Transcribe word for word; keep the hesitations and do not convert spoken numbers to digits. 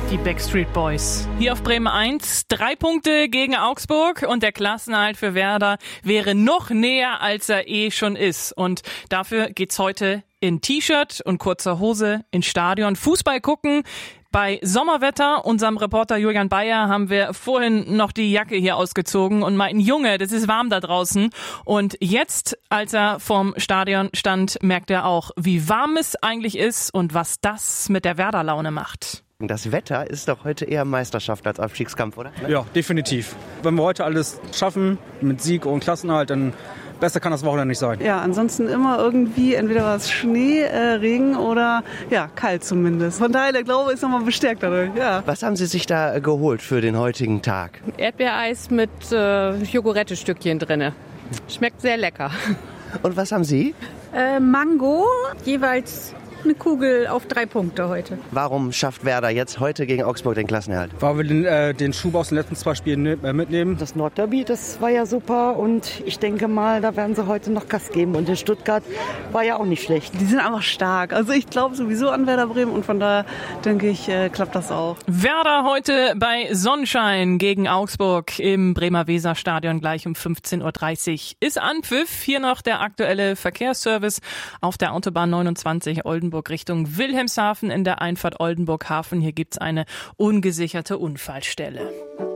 Die Backstreet Boys. Hier auf Bremen eins, drei Punkte gegen Augsburg und der Klassenerhalt für Werder wäre noch näher, als er eh schon ist. Und dafür geht's heute in T-Shirt und kurzer Hose ins Stadion. Fußball gucken. Bei Sommerwetter, unserem Reporter Julian Bayer, haben wir vorhin noch die Jacke hier ausgezogen und meinten, Junge, das ist warm da draußen. Und jetzt, als er vorm Stadion stand, merkt er auch, wie warm es eigentlich ist und was das mit der Werder-Laune macht. Das Wetter ist doch heute eher Meisterschaft als Abstiegskampf, oder? Ja, definitiv. Wenn wir heute alles schaffen, mit Sieg und Klassenerhalt, dann besser kann das Wochenende nicht sein. Ja, ansonsten immer irgendwie, entweder war es Schnee, äh, Regen oder ja, kalt zumindest. Von daher, der Glaube ist nochmal bestärkt dadurch. Ja. Was haben Sie sich da geholt für den heutigen Tag? Erdbeereis mit äh, Joghurtestückchen drinne. Schmeckt sehr lecker. Und was haben Sie? Äh, Mango, jeweils eine Kugel auf drei Punkte heute. Warum schafft Werder jetzt heute gegen Augsburg den Klassenerhalt? Weil wir den, äh, den Schub aus den letzten zwei Spielen äh, mitnehmen. Das Nordderby, das war ja super und ich denke mal, da werden sie heute noch Gas geben. Und in Stuttgart war ja auch nicht schlecht. Die sind einfach stark. Also ich glaube sowieso an Werder Bremen und von daher denke ich, äh, klappt das auch. Werder heute bei Sonnenschein gegen Augsburg im Bremer Weserstadion gleich um fünfzehn Uhr dreißig. Ist Anpfiff. Hier noch der aktuelle Verkehrsservice auf der Autobahn neunundzwanzig Oldenburg Richtung Wilhelmshaven in der Einfahrt Oldenburg-Hafen. Hier gibt's eine ungesicherte Unfallstelle.